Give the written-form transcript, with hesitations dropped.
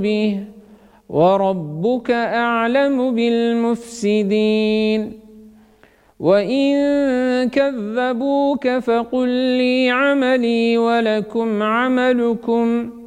به وربك أعلم بالمفسدين وإن كذبوك فقل لي عملي ولكم عملكم